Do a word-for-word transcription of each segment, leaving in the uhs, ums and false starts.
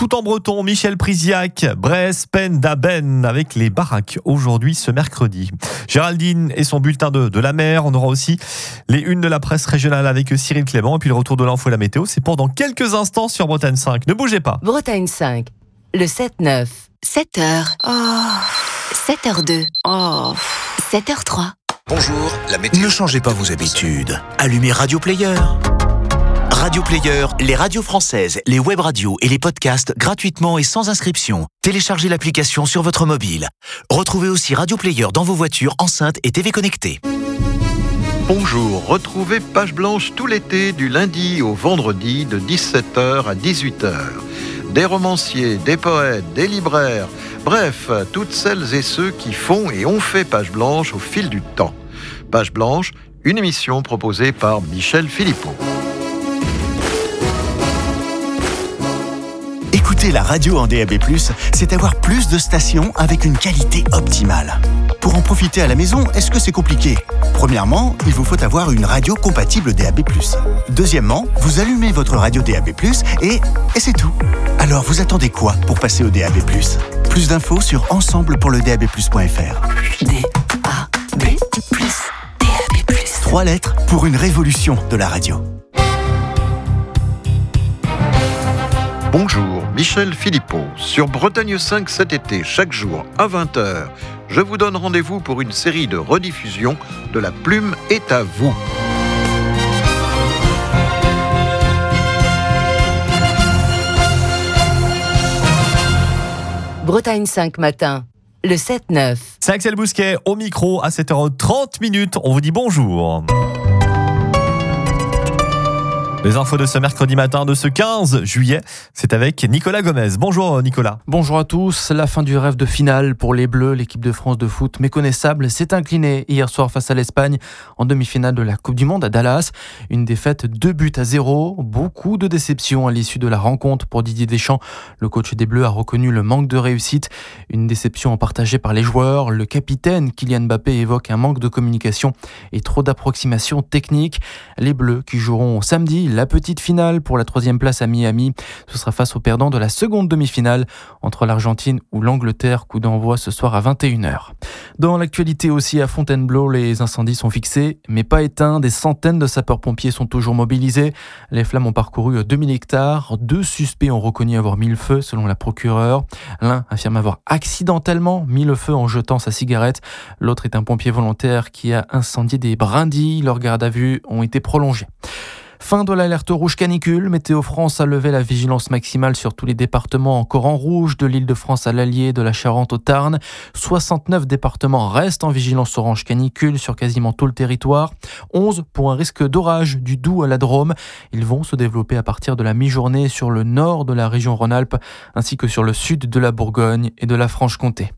tout en breton, Michel Priziac, Bresse, Pen d'Aben avec les baraques aujourd'hui ce mercredi. Géraldine et son bulletin de, de la mer. On aura aussi les unes de la presse régionale avec Cyril Clément et puis le retour de l'info et la météo. C'est pour dans quelques instants sur Bretagne cinq. Ne bougez pas. Bretagne cinq, le sept neuf. sept heures. Oh. sept heures deux. Oh. sept heures trois. Bonjour, la météo. Ne changez pas vos habitudes. Allumez Radio Player. Radio Player, les radios françaises, les web radios et les podcasts gratuitement et sans inscription. Téléchargez l'application sur votre mobile. Retrouvez aussi Radio Player dans vos voitures, enceintes et T V connectées. Bonjour, retrouvez Page Blanche tout l'été du lundi au vendredi de dix-sept heures à dix-huit heures. Des romanciers, des poètes, des libraires, bref, toutes celles et ceux qui font et ont fait Page Blanche au fil du temps. Page Blanche, une émission proposée par Michel Philippot. Écouter la radio en D A B plus, c'est avoir plus de stations avec une qualité optimale. Pour en profiter à la maison, est-ce que c'est compliqué ? Premièrement, il vous faut avoir une radio compatible D A B plus. Deuxièmement, vous allumez votre radio D A B plus et, et c'est tout. Alors vous attendez quoi pour passer au D A B plus ? Plus d'infos sur ensemble pour le D A B plus point F R. D A B plus. D A B plus. Trois lettres pour une révolution de la radio. Bonjour, Michel Philippot. Sur Bretagne cinq cet été, chaque jour à vingt heures, je vous donne rendez-vous pour une série de rediffusions de La Plume est à vous. Bretagne cinq matin, le sept neuf. C'est Axel Bousquet au micro à sept heures trente minutes. On vous dit bonjour. Les infos de ce mercredi matin de ce quinze juillet, c'est avec Nicolas Gomez. Bonjour Nicolas. Bonjour à tous. La fin du rêve de finale pour les Bleus. L'équipe de France de foot méconnaissable s'est inclinée hier soir face à l'Espagne en demi-finale de la Coupe du Monde à Dallas. Une défaite deux buts à zéro. Beaucoup de déceptions à l'issue de la rencontre pour Didier Deschamps. Le coach des Bleus a reconnu le manque de réussite. Une déception partagée par les joueurs. Le capitaine Kylian Mbappé évoque un manque de communication et trop d'approximations techniques. Les Bleus qui joueront samedi la petite finale pour la troisième place à Miami. Ce sera face aux perdants de la seconde demi-finale entre l'Argentine ou l'Angleterre. Coup d'envoi ce soir à vingt et une heures. Dans l'actualité aussi à Fontainebleau, les incendies sont fixés mais pas éteints. Des centaines de sapeurs-pompiers sont toujours mobilisés. Les flammes ont parcouru deux mille hectares. Deux suspects ont reconnu avoir mis le feu selon la procureure. L'un affirme avoir accidentellement mis le feu en jetant sa cigarette. L'autre est un pompier volontaire qui a incendié des brindilles. Leurs gardes à vue ont été prolongés. Fin de l'alerte rouge canicule. Météo France a levé la vigilance maximale sur tous les départements encore en rouge, de l'Île-de-France à l'Allier, de la Charente au Tarn. soixante-neuf départements restent en vigilance orange canicule sur quasiment tout le territoire. onze pour un risque d'orage du Doubs à la Drôme. Ils vont se développer à partir de la mi-journée sur le nord de la région Rhône-Alpes ainsi que sur le sud de la Bourgogne et de la Franche-Comté.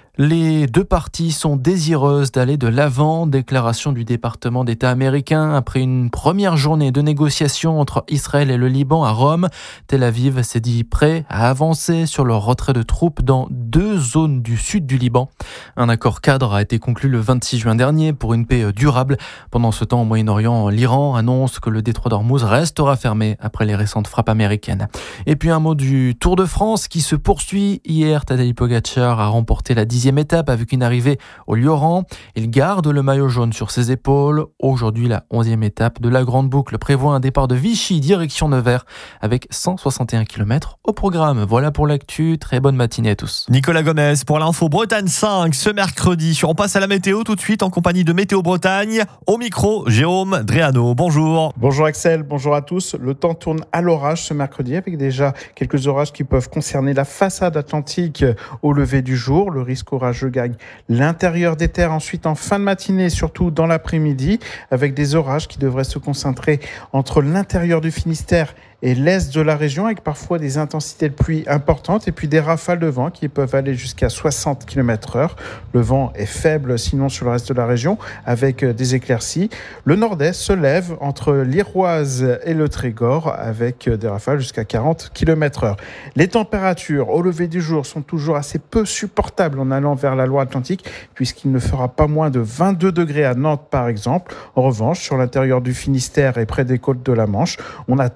Les deux parties sont désireuses d'aller de l'avant. Déclaration du département d'État américain après une première journée de négociations entre Israël et le Liban à Rome. Tel Aviv s'est dit prêt à avancer sur le retrait de troupes dans deux zones du sud du Liban. Un accord cadre a été conclu le vingt-six juin dernier pour une paix durable. Pendant ce temps, au Moyen-Orient, l'Iran annonce que le détroit d'Ormuz restera fermé après les récentes frappes américaines. Et puis un mot du Tour de France qui se poursuit. Hier, Tadej Pogačar a remporté la dixième étape avec une arrivée au Lioran. Il garde le maillot jaune sur ses épaules. Aujourd'hui, la onzième étape de la Grande Boucle prévoit un départ de Vichy direction Nevers avec cent soixante et un kilomètres au programme. Voilà pour l'actu. Très bonne matinée à tous. Nicolas Gomez pour l'info Bretagne cinq ce mercredi. On passe à la météo tout de suite en compagnie de Météo Bretagne. Au micro, Jérôme Dréano. Bonjour. Bonjour Axel, bonjour à tous. Le temps tourne à l'orage ce mercredi avec déjà quelques orages qui peuvent concerner la façade atlantique au lever du jour. Le risque orageux gagne l'intérieur des terres ensuite en fin de matinée, surtout dans l'après-midi, avec des orages qui devraient se concentrer entre l'intérieur du Finistère et l'est de la région, avec parfois des intensités de pluie importantes et puis des rafales de vent qui peuvent aller jusqu'à soixante kilomètres heure. Le vent est faible sinon sur le reste de la région avec des éclaircies. Le nord-est se lève entre l'Iroise et le Trégor avec des rafales jusqu'à quarante kilomètres heure. Les températures au lever du jour sont toujours assez peu supportables en allant vers la Loire-Atlantique puisqu'il ne fera pas moins de vingt-deux degrés à Nantes par exemple. En revanche, sur l'intérieur du Finistère et près des côtes de la Manche, on attend entre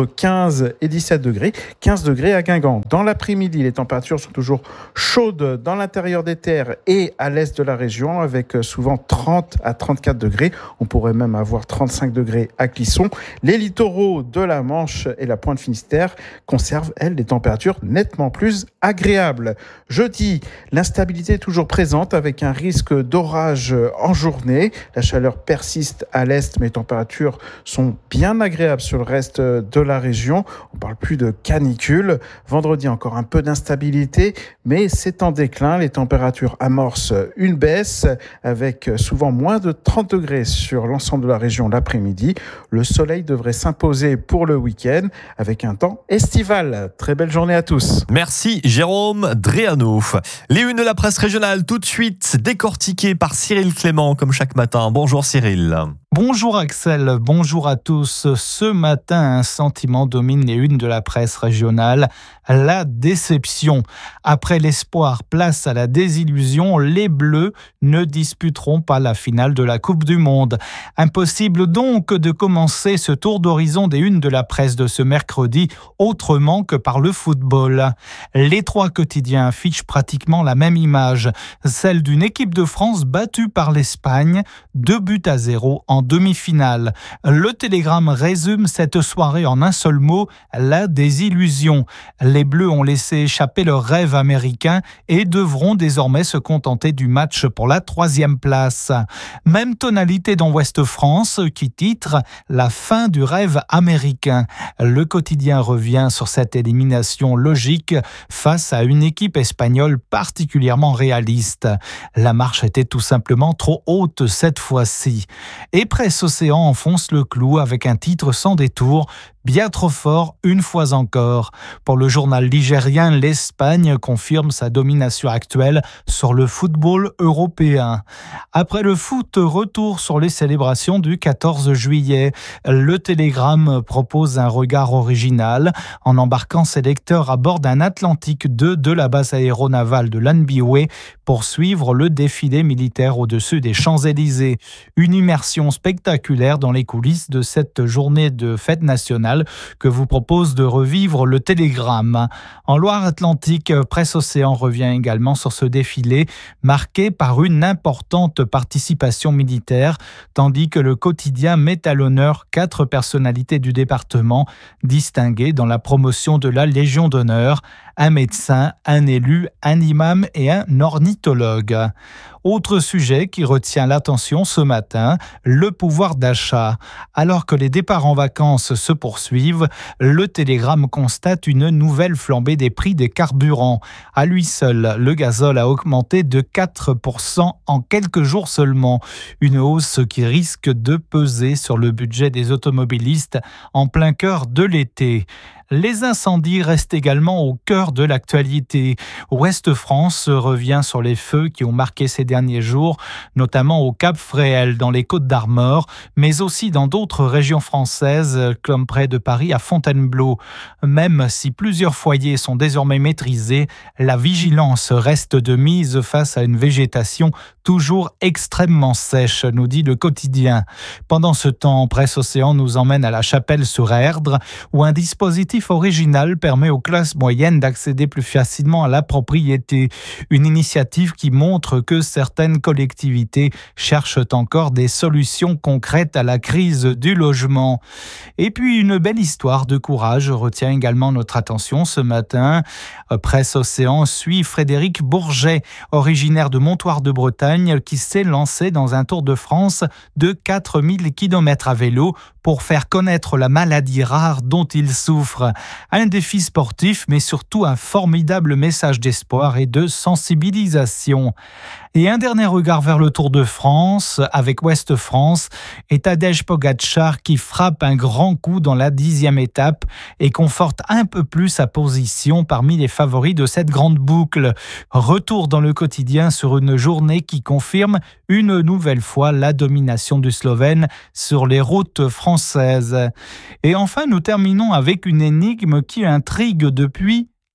entre quinze et dix-sept degrés, quinze degrés à Guingamp. Dans l'après-midi, les températures sont toujours chaudes dans l'intérieur des terres et à l'est de la région, avec souvent trente à trente-quatre degrés. On pourrait même avoir trente-cinq degrés à Clisson. Les littoraux de la Manche et la Pointe Finistère conservent, elles, des températures nettement plus agréables. Jeudi, l'instabilité est toujours présente avec un risque d'orage en journée. La chaleur persiste à l'est, mais les températures sont bien agréables sur le reste de la région. On ne parle plus de canicule. Vendredi, encore un peu d'instabilité, mais c'est en déclin. Les températures amorcent une baisse avec souvent moins de trente degrés sur l'ensemble de la région l'après-midi. Le soleil devrait s'imposer pour le week-end avec un temps estival. Très belle journée à tous. Merci Jérôme Dréano. Les unes de la presse régionale tout de suite décortiquées par Cyril Clément comme chaque matin. Bonjour Cyril. Bonjour Axel, bonjour à tous. Ce matin, un sentiment domine les unes de la presse régionale, la déception. Après l'espoir, place à la désillusion, les Bleus ne disputeront pas la finale de la Coupe du Monde. Impossible donc de commencer ce tour d'horizon des unes de la presse de ce mercredi autrement que par le football. Les trois quotidiens affichent pratiquement la même image, celle d'une équipe de France battue par l'Espagne, deux buts à zéro en demi-finale. Le Télégramme résume cette soirée en un seul mot, la désillusion. Les Bleus ont laissé échapper leur rêve américain et devront désormais se contenter du match pour la troisième place. Même tonalité dans Ouest France qui titre « La fin du rêve américain ». Le quotidien revient sur cette élimination logique face à une équipe espagnole particulièrement réaliste. La marche était tout simplement trop haute cette fois-ci. Et Presse Océan enfonce le clou avec un titre sans détour, bien trop fort une fois encore. Pour le journal ligérien, l'Espagne confirme sa domination actuelle sur le football européen. Après le foot, retour sur les célébrations du quatorze juillet. Le Télégramme propose un regard original en embarquant ses lecteurs à bord d'un Atlantique deux de la base aéronavale de Lanbiwe pour suivre le défilé militaire au-dessus des Champs-Élysées. Une immersion spectaculaire dans les coulisses de cette journée de fête nationale que vous propose de revivre le Télégramme. En Loire-Atlantique, Presse Océan revient également sur ce défilé marqué par une importante participation militaire, tandis que le quotidien met à l'honneur quatre personnalités du département distinguées dans la promotion de la Légion d'honneur, un médecin, un élu, un imam et un ornithologue. Autre sujet qui retient l'attention ce matin, le pouvoir d'achat. Alors que les départs en vacances se poursuivent, le Télégramme constate une nouvelle flambée des prix des carburants. À lui seul, le gazole a augmenté de quatre pour cent en quelques jours seulement. Une hausse qui risque de peser sur le budget des automobilistes en plein cœur de l'été. Les incendies restent également au cœur de l'actualité. Ouest France revient sur les feux qui ont marqué ces derniers jours, notamment au Cap Fréhel, dans les Côtes-d'Armor, mais aussi dans d'autres régions françaises, comme près de Paris à Fontainebleau. Même si plusieurs foyers sont désormais maîtrisés, la vigilance reste de mise face à une végétation toujours extrêmement sèche, nous dit le quotidien. Pendant ce temps, Presse Océan nous emmène à la Chapelle-sur-Erdre, où un dispositif original permet aux classes moyennes d'accéder plus facilement à la propriété. Une initiative qui montre que certaines collectivités cherchent encore des solutions concrètes à la crise du logement. Et puis une belle histoire de courage retient également notre attention ce matin. Presse Océan suit Frédéric Bourget, originaire de Montoire de Bretagne, qui s'est lancé dans un Tour de France de quatre mille kilomètres à vélo pour faire connaître la maladie rare dont il souffre. Un défi sportif, mais surtout un formidable message d'espoir et de sensibilisation. Et un dernier regard vers le Tour de France, avec Ouest France, et Tadej Pogačar qui frappe un grand coup dans la dixième étape et conforte un peu plus sa position parmi les favoris de cette grande boucle. Retour dans le quotidien sur une journée qui confirme une nouvelle fois la domination du Slovène sur les routes françaises. Et enfin, nous terminons avec une énigme qui intrigue depuis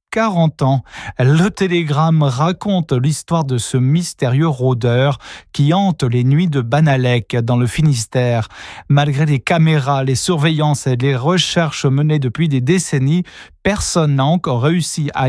quarante ans. Le Télégramme raconte l'histoire de ce mystérieux rôdeur qui hante les nuits de Banalec dans le Finistère. Malgré les caméras, les surveillances et les recherches menées depuis des décennies, personne n'a encore réussi à